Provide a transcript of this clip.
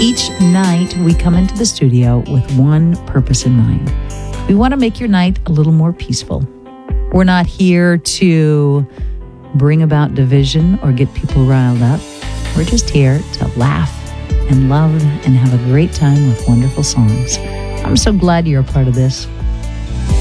Each night, we come into the studio with one purpose in mind. We want to make your night a little more peaceful. We're not here to bring about division or get people riled up. We're just here to laugh and love and have a great time with wonderful songs. I'm so glad you're a part of this.